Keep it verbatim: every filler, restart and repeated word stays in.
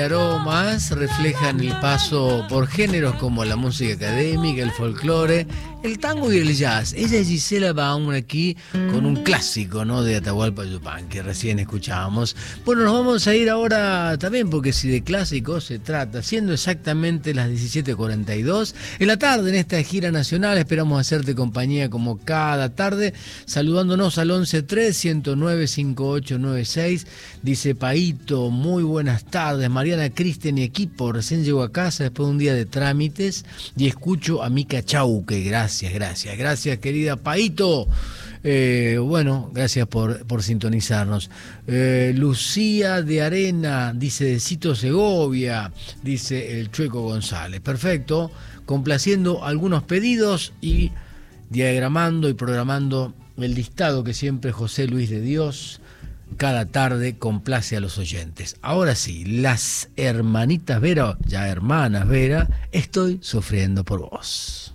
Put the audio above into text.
Aromas reflejan el paso por géneros como la música académica, el folclore, el tango y el jazz. Ella es Gisela Baum aquí con un clásico, ¿no?, de Atahualpa Yupanqui que recién escuchábamos. Bueno, nos vamos a ir ahora también, porque si de clásicos se trata, siendo exactamente las diecisiete cuarenta y dos en la tarde en esta gira nacional, esperamos hacerte compañía como cada tarde, saludándonos al once tres, ciento nueve, cincuenta y ocho noventa y seis. Dice Paito, muy buenas tardes, Mariana, Cristian y equipo, recién llego a casa después de un día de trámites y escucho a Mica Chauque. Gracias, gracias, gracias querida Paito. Eh, bueno, gracias por, por sintonizarnos. Eh, Lucía de Arena dice de Cito Segovia, dice el Chueco González. Perfecto, complaciendo algunos pedidos y diagramando y programando el listado que siempre José Luis de Dios cada tarde complace a los oyentes. Ahora sí, las hermanitas Vera, ya hermanas Vera, estoy sufriendo por vos.